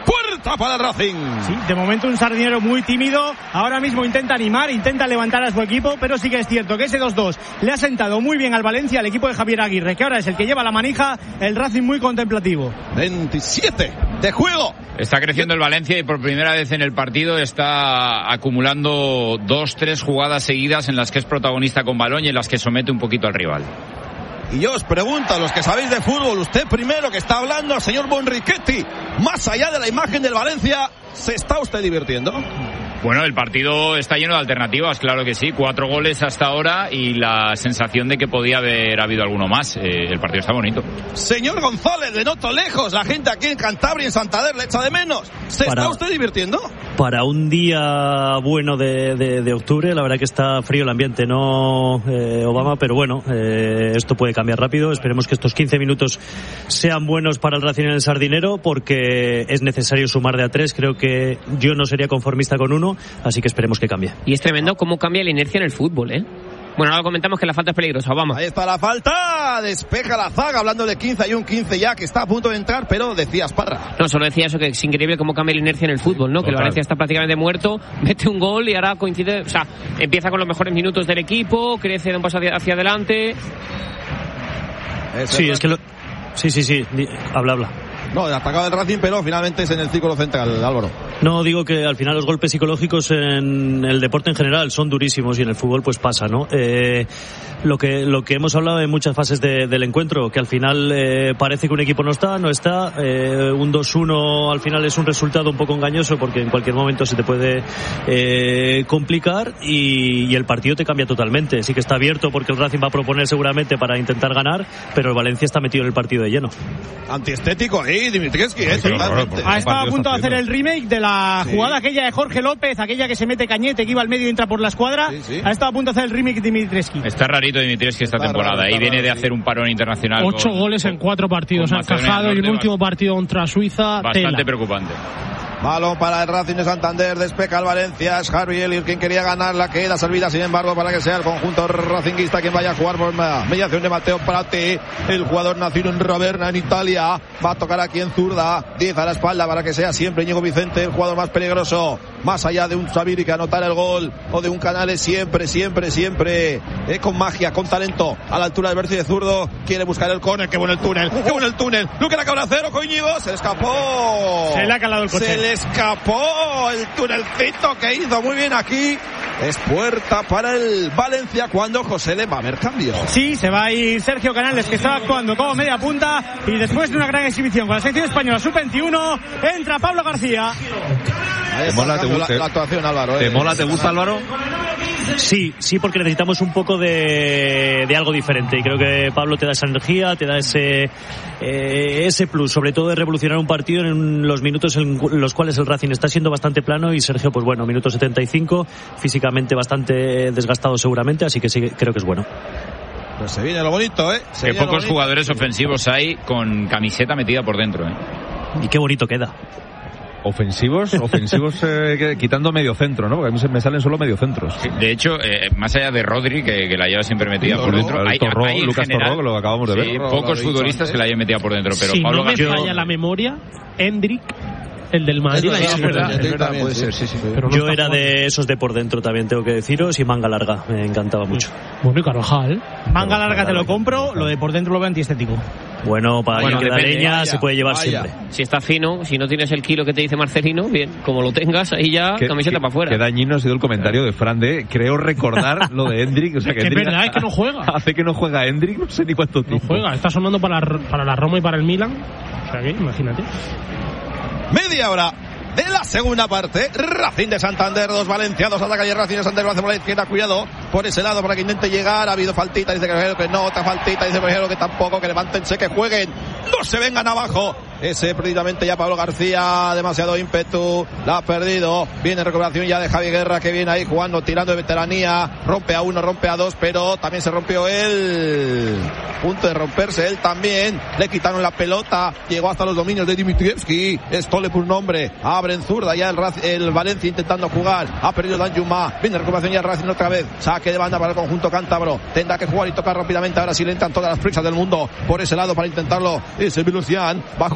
puerta para el Racing. Sí, de momento un Sardinero muy tímido, ahora mismo intenta animar, intenta levantar a su equipo, pero sí que es cierto que ese dos dos le ha sentado muy bien al Valencia, al equipo de Javier Aguirre, que ahora es el que lleva la manija, el Racing muy contemplativo. veintisiete de juego. Está creciendo el Valencia y por primera vez en el partido está acumulando dos, tres jugadas seguidas en las que es protagonista con balón y en las que somete un poquito al rival. Y yo os pregunto, a los que sabéis de fútbol, usted primero que está hablando, señor Bonrichetti, más allá de la imagen del Valencia, ¿se está usted divirtiendo? Bueno, el partido está lleno de alternativas, claro que sí. Cuatro goles hasta ahora y la sensación de que podía haber habido alguno más. Eh, el partido está bonito. Señor González, le noto lejos. La gente aquí en Cantabria, en Santander, le echa de menos. ¿Se para, está usted divirtiendo? Para un día bueno de, de, de octubre, la verdad que está frío el ambiente, no eh, Obama, pero bueno, eh, esto puede cambiar rápido. Esperemos que estos quince minutos sean buenos para el Racing en el Sardinero, porque es necesario sumar de a tres. Creo que yo no sería conformista con uno. Así que esperemos que cambie. Y es tremendo cómo cambia la inercia en el fútbol, ¿eh? Bueno, ahora comentamos que la falta es peligrosa, vamos. Ahí está la falta, despeja la zaga, hablando de quince, hay un quince ya que está a punto de entrar, pero decías Parra. No, solo decía eso, que es increíble cómo cambia la inercia en el fútbol, ¿no? Total. Que el Valencia está prácticamente muerto, mete un gol y ahora coincide, o sea, empieza con los mejores minutos del equipo, crece de un paso hacia, hacia adelante. Sí, es que lo... Sí, sí, sí, habla, habla. No, atacado el Racing, pero finalmente es en el círculo central, Álvaro. No, digo que al final los golpes psicológicos en el deporte en general son durísimos y en el fútbol pues pasa, ¿no? Eh, lo que lo que hemos hablado en muchas fases de, del encuentro, que al final eh, parece que un equipo no está, no está, eh, un dos uno al final es un resultado un poco engañoso porque en cualquier momento se te puede eh, complicar y, y el partido te cambia totalmente. Sí que está abierto porque el Racing va a proponer seguramente para intentar ganar, pero el Valencia está metido en el partido de lleno. Antiestético ahí, Dimitrievski, eh, sí, totalmente. Ha estado a punto de hacer el remake de la sí. jugada aquella de Jorge López, aquella que se mete Cañete, que iba al medio y entra por la escuadra. Sí, sí. Ha estado a punto de hacer el remake de Dimitrievski. Está rarito Dimitrievski esta está temporada. Raro, ahí viene raro, de hacer un parón internacional. Ocho con, goles en cuatro partidos ha encajado y un último partido contra Suiza. Bastante tela. preocupante. Balón para el Racing de Santander, despeja el Valencia, es Harvey Elliott quien quería ganar, la queda servida sin embargo para que sea el conjunto racinguista quien vaya a jugar por mediación de Mateo Prati, el jugador nacido en Ravenna en Italia, va a tocar aquí en zurda, diez a la espalda para que sea siempre Íñigo Vicente el jugador más peligroso, más allá de un Xavi que anotar el gol o de un Canales, siempre, siempre, siempre eh, con magia, con talento, a la altura del vértice zurdo, quiere buscar el córner, qué bueno el túnel, qué bueno el túnel, Luque la cabra cero, Íñigo, se le escapó, se le ha calado el coche. Se le escapó el tunelcito que hizo muy bien aquí. Es puerta para el Valencia cuando José le va a haber cambio. Sí, se va a ir Sergio Canales, que está actuando como media punta, y después de una gran exhibición con la selección española sub veintiuno entra Pablo García. ¿Te mola, te gusta, la, la actuación, Álvaro? ¿Te eh. mola, te gusta, Álvaro? Sí, sí, porque necesitamos un poco de, de algo diferente y creo que Pablo te da esa energía, te da ese eh, ese plus, sobre todo de revolucionar un partido en los minutos en los cuales el Racing está siendo bastante plano y Sergio, pues bueno, minuto setenta y cinco, físicamente bastante desgastado seguramente, así que sí, creo que es bueno. Pues se viene lo bonito, ¿eh? Se Qué pocos bonito. Jugadores ofensivos hay con camiseta metida por dentro, ¿eh? Y qué bonito queda. Ofensivos, ofensivos eh, quitando medio centro, ¿no? Porque a mí se me salen solo medio centros. Sí, de hecho, eh, más allá de Rodri, que, que la lleva siempre metida Torro, por dentro, hay, Torro, hay Lucas general, Torro, que lo acabamos de ver. Sí, pocos futbolistas que la lleven metida por dentro, pero si Pablo no me García... falla la memoria, Endrick, el del Madrid, es verdad, es verdad, es verdad, puede sí, ser, sí, sí. Pero no yo era jugando. De esos de por dentro también tengo que deciros, y manga larga, me encantaba mucho. Bueno, y Carvajal. Manga larga te lo compro, lo de por dentro lo veo antiestético. Bueno, para bueno, alguien que da leña vaya, se puede llevar vaya. Siempre. Si está fino, si no tienes el kilo que te dice Marcelino, bien, como lo tengas, ahí ya ¿Qué, camiseta qué, para afuera. Qué dañino ha sido el comentario de Fran de, creo recordar lo de Endrick. O sea, que que es Endrick verdad, es que no juega. Hace que no juega Endrick, no sé ni cuánto tiempo. No juega, está sonando para, para la Roma y para el Milan. O sea que, imagínate. Media hora de la segunda parte, Racing de Santander, dos Valencia, dos ataca y Racing de Santander lo hace por la izquierda, cuidado por ese lado para que intente llegar, ha habido faltita, dice que no, otra faltita, dice que tampoco, que levántense, que jueguen, no se vengan abajo. Ese precisamente ya Pablo García, demasiado ímpetu, la ha perdido, viene recuperación ya de Javi Guerra que viene ahí jugando, tirando de veteranía, rompe a uno, rompe a dos, pero también se rompió él, punto de romperse él también, le quitaron la pelota, llegó hasta los dominios de Dimitrievski, Stole por nombre, abre en zurda ya el, el Valencia intentando jugar, ha perdido Danjuma, viene recuperación ya el Racing otra vez, saque de banda para el conjunto cántabro, tendrá que jugar y tocar rápidamente, ahora sí le entran todas las prisas del mundo por ese lado para intentarlo, ese Lucian va a jugar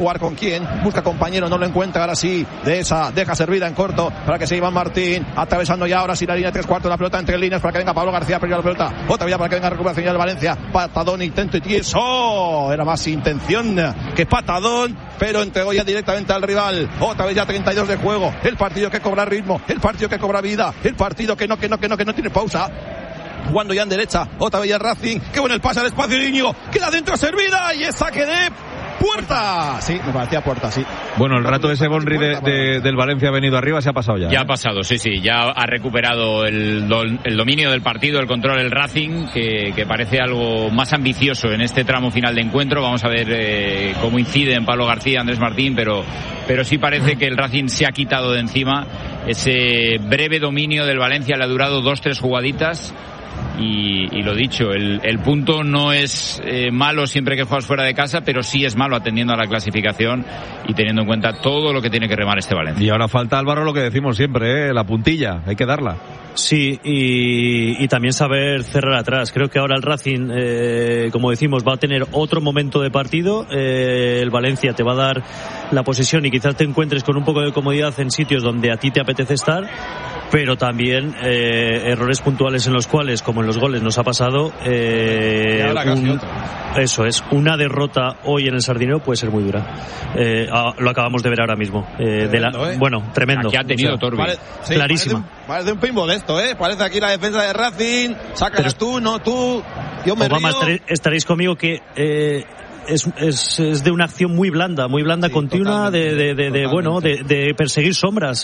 jugar con quién, busca compañero, no lo encuentra, ahora sí, de esa, deja servida en corto para que se Iván Martín, atravesando ya ahora sí la línea de tres cuartos, la pelota entre líneas para que venga Pablo García, perdió la pelota, otra vez para que venga recuperación ya de Valencia, patadón, intento y tieso, era más intención que patadón, pero entregó ya directamente al rival, otra vez ya treinta y dos de juego, el partido que cobra ritmo, el partido que cobra vida, el partido que no, que no, que no, que no tiene pausa. Jugando ya en derecha, otra vez ya Racing, qué bueno el pase al espacio de Íñigo, queda dentro servida y es saque de puerta. Sí, me parecía puerta, sí. Bueno, el rato de ese Bonri de, de, del Valencia ha venido arriba, se ha pasado ya. Ya ¿eh? ha pasado, sí, sí, ya ha recuperado el, el dominio del partido, el control del Racing, que, que parece algo más ambicioso en este tramo final de encuentro. Vamos a ver eh, cómo inciden Pablo García, Andrés Martín, pero, pero sí parece que el Racing se ha quitado de encima. Ese breve dominio del Valencia le ha durado dos, tres jugaditas. Y, y lo dicho, el, el punto no es eh, malo siempre que juegas fuera de casa, pero sí es malo atendiendo a la clasificación y teniendo en cuenta todo lo que tiene que remar este Valencia. Y ahora falta, Álvaro, lo que decimos siempre, ¿eh? La puntilla, hay que darla. Sí, y, y también saber cerrar atrás. Creo que ahora el Racing, eh, como decimos, va a tener otro momento de partido. Eh, el Valencia te va a dar la posesión y quizás te encuentres con un poco de comodidad en sitios donde a ti te apetece estar, pero también eh, errores puntuales en los cuales, como en los goles nos ha pasado, eh, un, eso es, una derrota hoy en el Sardinero puede ser muy dura. Eh, ah, lo acabamos de ver ahora mismo. Eh, tremendo, de la, eh. Bueno, tremendo. Aquí ha tenido o sea, Torbi. Pare, sí, clarísima. Parece un, parece un pinball esto, ¿eh? Parece aquí la defensa de Racing. Sácalas tú, no tú. Yo me Obama, río. Estaréis, estaréis conmigo que... Eh, Es, es, es de una acción muy blanda, muy blanda, sí, continua, de, de, de, de bueno, de, de perseguir sombras.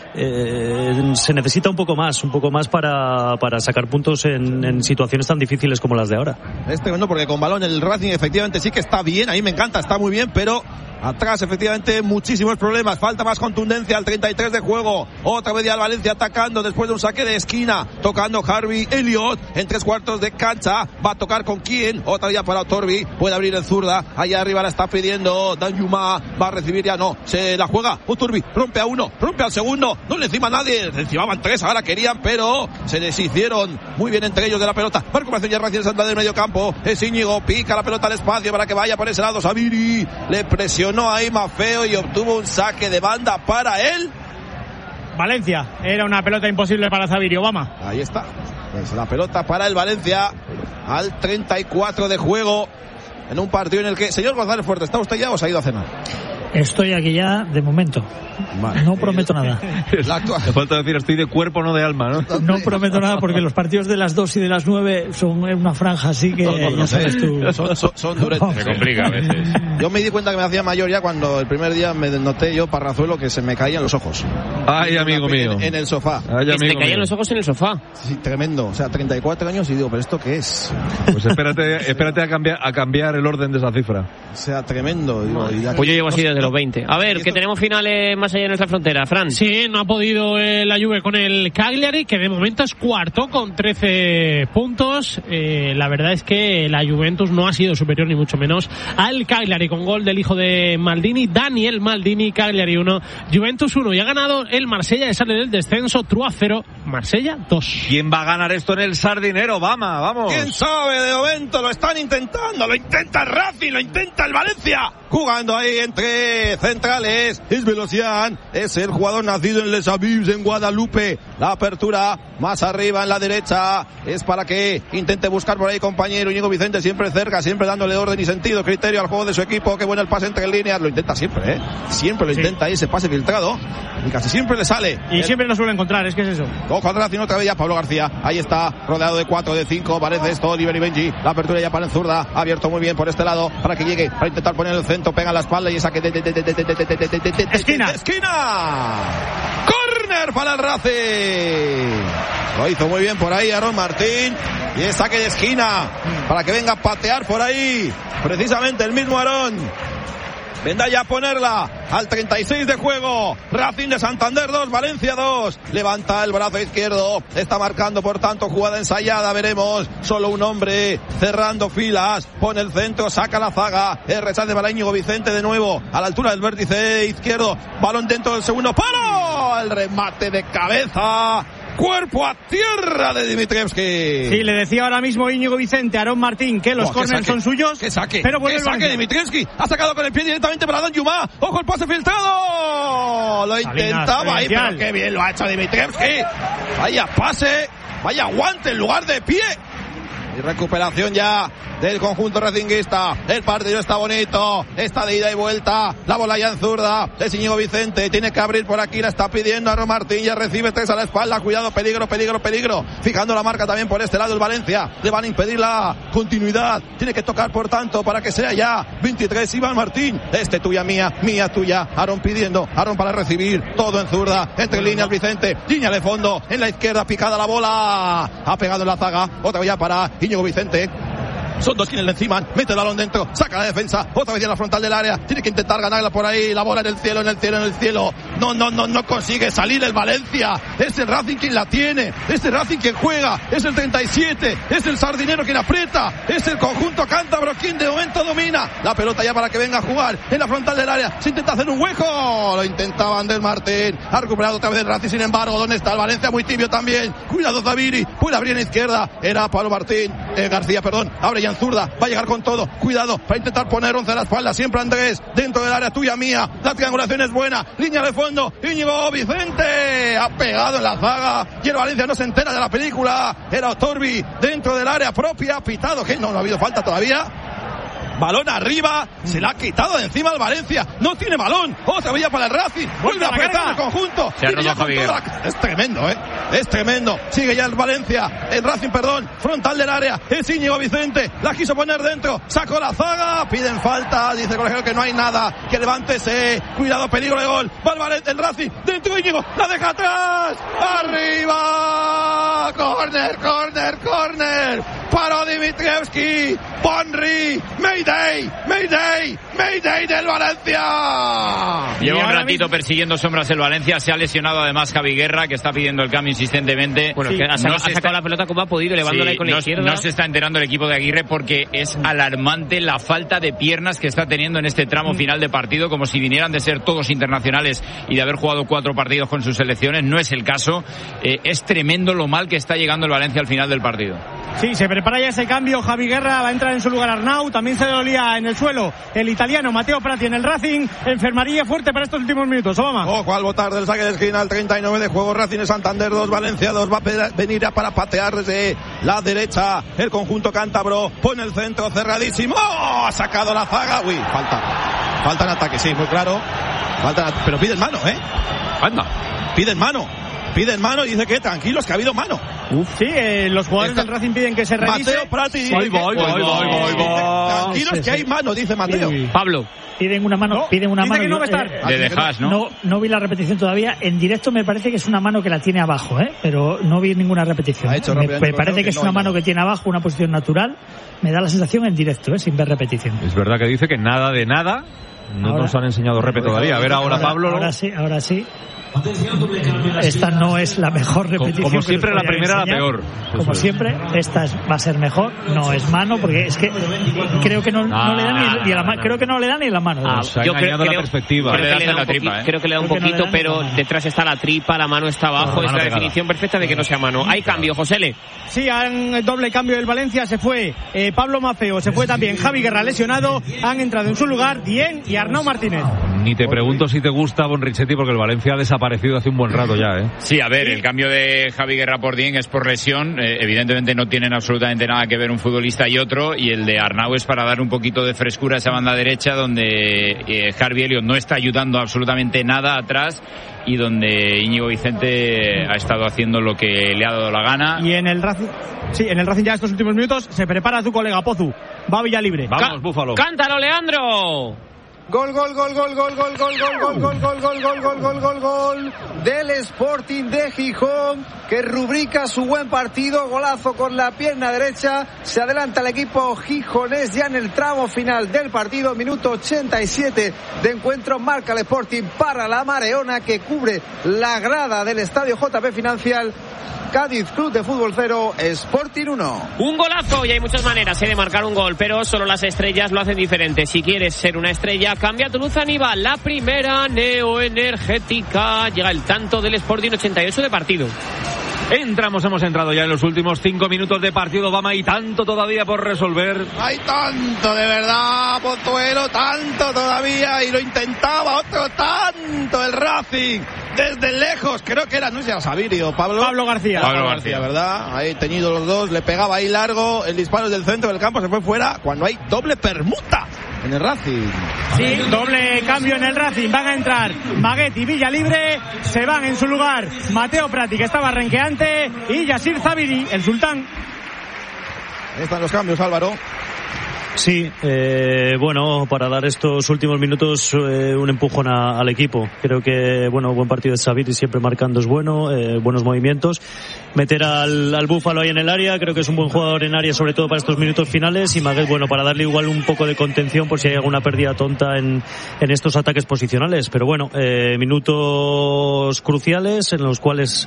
Eh, se necesita un poco más, un poco más para, para sacar puntos en, en situaciones tan difíciles como las de ahora. Es tremendo porque con balón el Racing efectivamente sí que está bien, a mí me encanta, está muy bien, pero atrás efectivamente muchísimos problemas, falta más contundencia al treinta y tres de juego, otra vez ya el Valencia atacando después de un saque de esquina, tocando Harvey Elliott en tres cuartos de cancha, va a tocar con quién, otra vez ya para Torbi, puede abrir el zurda, allá arriba la está pidiendo Dan Yuma, va a recibir ya no, se la juega, Turbi rompe a uno, rompe al segundo, no le encima a nadie, le encimaban tres, ahora querían, pero se deshicieron muy bien entre ellos de la pelota, va a recuperación ya Racing Santander de medio campo, es Íñigo, pica la pelota al espacio para que vaya por ese lado, Sabiri, le presionó no ahí Mafeo y obtuvo un saque de banda para él. Valencia, era una pelota imposible para Zabiri, Obama. Ahí está, pues la pelota para el Valencia al treinta y cuatro de juego en un partido en el que, señor González Fuerte, ¿está usted ya o se ha ido a cenar? Estoy aquí ya de momento. Vale. No prometo nada. Te falta decir estoy de cuerpo, no de alma, ¿no? No prometo nada porque los partidos de las dos y de las nueve son en una franja, así que no, no, ya sabes tú. Son, son, son duretes. Se complica a veces. Yo me di cuenta que me hacía mayor ya cuando el primer día me noté yo, Parrazuelo, que se me caían los ojos. Ay, amigo mío. En, en el sofá. Ay, que se te caían mío. los ojos en el sofá. Sí, tremendo. O sea, treinta y cuatro años y digo, ¿pero esto qué es? Pues espérate, espérate a cambiar, a cambiar el orden de esa cifra. O sea, tremendo. Digo, y pues yo llevo así desde los veinte. A ver, que tenemos finales más allá de nuestra frontera, Fran. Sí, no ha podido eh, la Juve con el Cagliari, que de momento es cuarto con trece puntos. Eh, la verdad es que la Juventus no ha sido superior ni mucho menos al Cagliari, con gol del hijo de Maldini, Daniel Maldini. Cagliari uno, Juventus uno, y ha ganado el Marsella, que sale del descenso, Trua cero, Marsella dos. ¿Quién va a ganar esto en el Sardinero? Vamos, vamos. ¿Quién sabe? De momento lo están intentando, lo intenta el Racing, lo intenta el Valencia, jugando ahí entre centrales. Es Velocian, es el jugador nacido en Les Avives, en Guadalupe. La apertura más arriba en la derecha es para que intente buscar por ahí compañero Íñigo Vicente, siempre cerca, siempre dándole orden y sentido, criterio al juego de su equipo. Qué bueno el pase entre líneas, lo intenta siempre, ¿eh? Siempre lo sí. intenta ahí ese pase filtrado y casi siempre le sale. Y el... siempre lo suele encontrar, es que es eso. Ojo al Racing otra vez ya Pablo García, ahí está, rodeado de cuatro, de cinco, parece esto, Oliver y Benji. La apertura ya para el zurda, abierto muy bien por este lado para que llegue, para intentar poner el centro, pega la espalda y esa que esquina, esquina, corner para el Racing. Lo hizo muy bien por ahí Aaron Martín y es saque de esquina para que venga a patear por ahí precisamente el mismo Aaron. Vendrá ya a ponerla al treinta y seis de juego. Racing de Santander dos, Valencia dos. Levanta el brazo izquierdo. Está marcando, por tanto, jugada ensayada. Veremos. Solo un hombre cerrando filas. Pone el centro, saca la zaga. El rechace para Íñigo Vicente de nuevo. A la altura del vértice izquierdo. Balón dentro del segundo palo. El remate de cabeza cuerpo a tierra de Dimitrievski. Sí, le decía ahora mismo Íñigo Vicente a Aaron Martín que los oh, córneres son suyos. Que saque, pero que saque Dimitrievski. Ha sacado con el pie directamente para Dan Yuma. Ojo el pase filtrado. Lo Salinas, intentaba ahí, pero qué bien lo ha hecho Dimitrievski. Vaya pase, vaya guante en lugar de pie. Y recuperación ya del conjunto racinguista. El partido está bonito, está de ida y vuelta. La bola ya en zurda es Íñigo Vicente, tiene que abrir por aquí, la está pidiendo a Aaron Martín, ya recibe tres a la espalda. Cuidado, peligro, peligro, peligro. Fijando la marca también por este lado el Valencia. Le van a impedir la continuidad. Tiene que tocar por tanto para que sea ya veintitrés Iván Martín. Este tuya, mía, mía, tuya. Aaron pidiendo, Aaron para recibir. Todo en zurda, entre líneas Vicente. Línea de fondo, en la izquierda picada la bola. Ha pegado en la zaga, otra vez ya para Íñigo Vicente. Son dos quienes le enciman, mete el balón dentro, saca la defensa, otra vez en la frontal del área, tiene que intentar ganarla por ahí, la bola en el cielo, en el cielo, en el cielo. No, no, no, no consigue salir el Valencia. Es el Racing quien la tiene, es el Racing quien juega, es el treinta y siete, es el Sardinero quien aprieta, es el conjunto cántabro quien de momento domina. La pelota ya para que venga a jugar en la frontal del área, se intenta hacer un hueco, lo intentaba Ander Martín, ha recuperado otra vez el Racing, sin embargo, ¿dónde está el Valencia? Muy tibio también, cuidado Zaviri, puede abrir en la izquierda, era Pablo Martín, eh, García, perdón, abre ya en zurda, va a llegar con todo, cuidado, para intentar poner once a la espalda, siempre Andrés, dentro del área tuya, mía, la triangulación es buena, línea de fondo, Íñigo Vicente, ha pegado en la zaga, y el Valencia no se entera de la película, era Otorbi, dentro del área propia, pitado, que no, no ha habido falta todavía. Balón arriba, se la ha quitado de encima al Valencia, no tiene balón, otra vez para el Racing, vuelve a apretar el conjunto. Se ha roto Javier. La... Es tremendo, eh, es tremendo, sigue ya el Valencia, el Racing, perdón, frontal del área, es Íñigo Vicente, la quiso poner dentro, sacó la zaga, piden falta, dice el colegiado que no hay nada, que levántese, cuidado, peligro de gol, va el, Valencia, el Racing, dentro Íñigo, la deja atrás, arriba, corner, corner, corner, paró Dimitrievski, Bonri, Mayday, Mayday, Mayday del Valencia. Lleva un ratito persiguiendo sombras el Valencia, se ha lesionado además Javi Guerra, que está pidiendo el cambio insistentemente. Bueno, sí, que ha, sacado, no ha sacado está... la pelota como ha podido, levándola sí, con la no, izquierda. No se está enterando el equipo de Aguirre porque es alarmante la falta de piernas que está teniendo en este tramo final de partido, como si vinieran de ser todos internacionales y de haber jugado cuatro partidos con sus selecciones. No es el caso. Eh, es tremendo lo mal que está llegando el Valencia al final del partido. Sí, se prepara ya ese cambio. Javi Guerra va a entrar en su lugar Arnau. También se dolía en el suelo el italiano Matteo Prati en el Racing. Enfermaría fuerte para estos últimos minutos. Obama. Ojo al botar del saque de esquina al treinta y nueve de juego. Racing de Santander dos, Valencia dos. Va a venir ya para patear desde la derecha el conjunto cántabro. Pone el centro cerradísimo. ¡Oh! Ha sacado la zaga. Uy, falta. Falta en ataque, sí, muy claro. Falta, pero piden mano, ¿eh? Anda. Piden mano. Piden mano y dice que tranquilos, que ha habido mano. Uf. Sí, eh, los jugadores Esta... del Racing piden que se revise. Mateo Prati dice voy, voy, que... voy, voy, voy, voy. Tranquilos, sí, que sí. hay mano, dice Mateo. Sí. Pablo. Piden una mano, no, piden una mano. Que no va a estar. Eh, de dejas, ¿no? ¿no? No vi la repetición todavía. En directo me parece que es una mano que la tiene abajo, ¿eh? Pero no vi ninguna repetición. Me, me parece que es una mano que tiene abajo, una posición natural. Me da la sensación en directo, ¿eh? Sin ver repetición. Es verdad que dice que nada de nada. No ahora, nos han enseñado repe todavía. A ver ahora, ahora Pablo. Ahora sí, ahora sí. Esta no es la mejor repetición. Como siempre, la primera la peor. Como siempre, esta es, va a ser mejor. No es mano, porque es que creo que no, no ah, le da ni, ni la mano. Creo que no le da ni la mano. Ah, yo creo, creo, la perspectiva. Creo, que le da la tripa, ¿eh? creo que le da un creo poquito, no pero detrás está la tripa, la mano está abajo. Es la definición perfecta de que no sea mano. Hay cambio, Josele. Sí, han doble cambio del Valencia. Se fue eh, Pablo Mafeo, se fue también Javi Guerra lesionado. Han entrado en su lugar Dien y Arnau Martínez. Ni te pregunto si te gusta Bonrichetti, porque el Valencia ha desaparecido hace un buen rato ya, ¿eh? Sí, a ver, el cambio de Javi Guerra por Dien es por lesión. Eh, evidentemente no tienen absolutamente nada que ver un futbolista y otro. Y el de Arnau es para dar un poquito de frescura a esa banda derecha, donde eh, Harvey Elliott no está ayudando absolutamente nada atrás y donde Íñigo Vicente ha estado haciendo lo que le ha dado la gana. Y en el Racing, sí, en el Racing ya estos últimos minutos se prepara tu colega Pozu. Va a Villa Libre. Vamos, Ca- Búfalo. ¡Cántalo, Leandro! Gol, gol, gol, gol, gol, gol, gol, gol, gol, gol, gol, gol, gol, gol, gol, gol, gol del Sporting de Gijón, que rubrica su buen partido, golazo con la pierna derecha, se adelanta el equipo gijonés ya en el tramo final del partido, minuto ochenta y siete de encuentro, marca el Sporting para la Mareona, que cubre la grada del estadio J P Financial. Cádiz Club de Fútbol cero, Sporting uno. Un golazo, y hay muchas maneras ¿eh? de marcar un gol, pero solo las estrellas lo hacen diferente. Si quieres ser una estrella, cambia tu luz a Niva, la primera neoenergética. Llega el tanto del Sporting, ochenta y ocho de partido. Entramos, hemos entrado ya en los últimos cinco minutos de partido. Vamos, hay tanto todavía por resolver. Hay tanto, de verdad, Pozuelo, tanto todavía. Y lo intentaba otro tanto el Racing. Desde lejos, creo que era, no sé si era Savirio, Pablo. Pablo García. Pablo García, ¿verdad? Ahí teñido los dos, le pegaba ahí largo, el disparo del centro del campo se fue fuera cuando hay doble permuta en el Racing. Sí, doble cambio en el Racing. Van a entrar Maguet y Villalibre. Se van en su lugar Mateo Prati, que estaba renqueante, y Yasir Zaviri, el sultán. Ahí están los cambios, Álvaro. Sí, eh, bueno, para dar estos últimos minutos eh, un empujón a, al equipo. Creo que, bueno, buen partido de Saviri, siempre marcando es bueno, eh, buenos movimientos. Meter al, al Búfalo ahí en el área, creo que es un buen jugador en área, sobre todo para estos minutos finales. Y Maguet, bueno, para darle igual un poco de contención por si hay alguna pérdida tonta en, en estos ataques posicionales. Pero bueno, eh, minutos cruciales en los cuales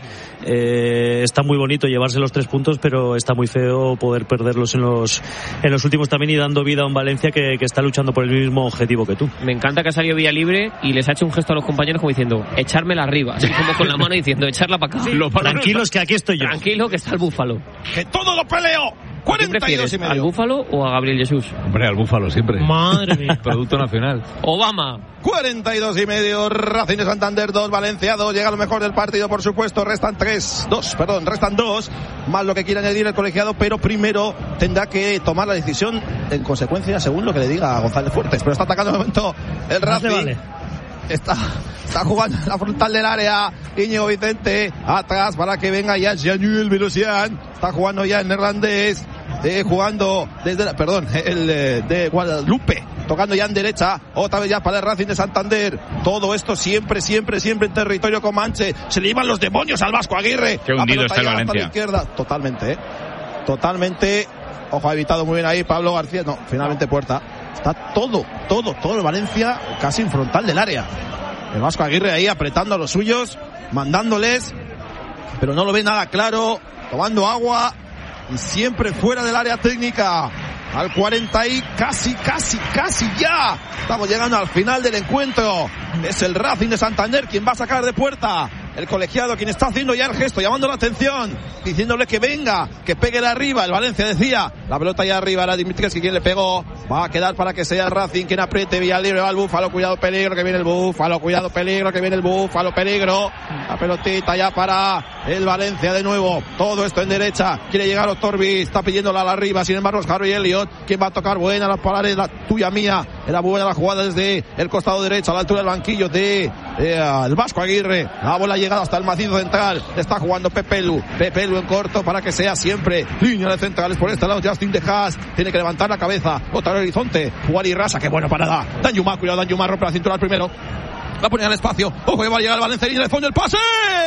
eh, está muy bonito llevarse los tres puntos, pero está muy feo poder perderlos en los, en los últimos también, y dando vida a un Valencia que, que está luchando por el mismo objetivo que tú. Me encanta que ha salido Villalibre y les ha hecho un gesto a los compañeros como diciendo, echármela arriba, así como con la mano diciendo, echarla para acá. Sí, tranquilos que aquí estoy yo. Tranquilo que está el Búfalo. Que todo lo peleo. cuarenta y dos y medio. ¿Al Búfalo o a Gabriel Jesús? Hombre, al Búfalo siempre. Madre mía. Producto nacional. Obama. cuarenta y dos y medio, Racing de Santander dos, Valencia dos, llega lo mejor del partido, por supuesto, restan tres, dos, perdón, restan dos, más lo que quiera añadir el colegiado, pero primero tendrá que tomar la decisión en consecuencia según lo que le diga a González Fuertes, pero está atacando de momento el Racing. No vale. Está, está jugando en la frontal del área Íñigo Vicente, atrás para que venga ya Januel Velocian, está jugando ya el neerlandés, eh, jugando desde la, perdón, el eh, de Guadalupe, tocando ya en derecha, otra vez ya para el Racing de Santander. Todo esto siempre, siempre, siempre en territorio comanche. Se le iban los demonios al Vasco Aguirre. Qué hundido está el Valencia. Para la izquierda, totalmente, eh. Totalmente. Ojo, ha evitado muy bien ahí Pablo García. No, finalmente puerta. Está todo, todo, todo el Valencia casi en frontal del área. El Vasco Aguirre ahí apretando a los suyos, mandándoles, pero no lo ve nada claro, tomando agua y siempre fuera del área técnica. Al cuarenta y casi, casi, casi ya. Estamos llegando al final del encuentro. Es el Racing de Santander quien va a sacar de puerta. El colegiado quien está haciendo ya el gesto, llamando la atención, diciéndole que venga, que pegue de arriba. El Valencia decía, la pelota ya arriba, era Dimitrievski quien le pegó. Va a quedar para que sea el Racing quien apriete. Villalibre va al Búfalo, cuidado peligro, que viene el Búfalo, cuidado peligro, que viene el Búfalo, peligro. La pelotita ya para el Valencia de nuevo. Todo esto en derecha, quiere llegar Otorbi, está pidiéndola a la arriba, sin embargo es Harvey Elliott quien va a tocar. Buena la pared, la tuya mía. Era buena la jugada desde el costado derecho, a la altura del banquillo de eh, el Vasco Aguirre. La bola llegada hasta el macizo central, está jugando Pepelu, Pepelu en corto para que sea siempre línea de centrales por este lado. Justin De Haas tiene que levantar la cabeza, botar el horizonte, jugar y rasa, qué buena parada. Dan Yuma, cuidado, Dan Yuma rompe la cintura al primero, va a poner al espacio, ojo que va a llegar el Valencia y le fondo el pase,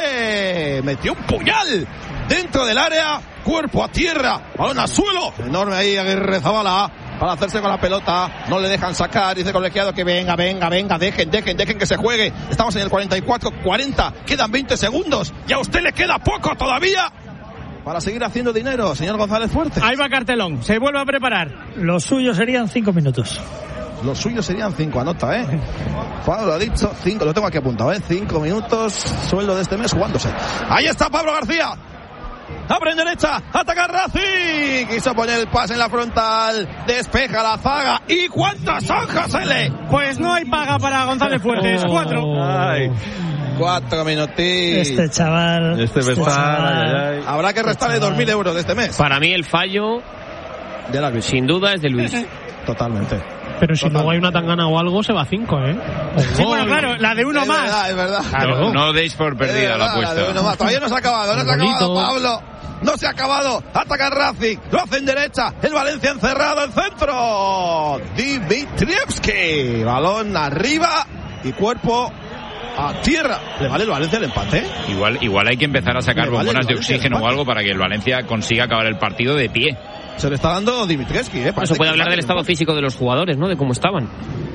metió un puñal dentro del área, cuerpo a tierra, balón al suelo, enorme ahí Aguirre Zabala para hacerse con la pelota, no le dejan sacar, dice el colegiado que venga, venga, venga, dejen, dejen, dejen que se juegue. Estamos en el cuarenta y cuatro cuarenta, quedan veinte segundos y a usted le queda poco todavía para seguir haciendo dinero, señor González Fuertes. Ahí va Cartelón, se vuelve a preparar. Lo suyo serían cinco minutos. Los suyos serían cinco, anota, ¿eh? Pablo ha dicho cinco, lo tengo aquí apuntado, ¿eh? Cinco minutos, sueldo de este mes jugándose. Ahí está Pablo García. Abre en derecha, ataca Racing. Quiso poner el pase en la frontal, despeja la zaga. ¿Y cuántas son, Josele? Pues no hay paga para González Fuertes, oh. cuatro. Ay. Cuatro minutitos. Este chaval. Este, este chaval. Ay, ay. Habrá que restarle dos mil euros de este mes. Para mí el fallo, del árbitro, sin duda, es de Luis. Totalmente. Pero si luego hay una tangana o algo, se va a cinco, ¿eh? Sí, bueno, claro, la de uno es más. Verdad, es verdad. Claro. No, no deis por perdida la apuesta. La de uno más. Todavía no se ha acabado, no se ha acabado, Pablo. No se ha acabado. Ataca el Racing. Lo hace en derecha. El Valencia encerrado en centro. Dimitrievski. Balón arriba y cuerpo a tierra. ¿Le vale el Valencia el empate? Igual, igual hay que empezar a sacar vale bombonas de oxígeno o algo para que el Valencia consiga acabar el partido de pie. Se le está dando Dimitrievski, ¿eh? Eso puede hablar del estado físico de los jugadores, ¿no? De cómo estaban.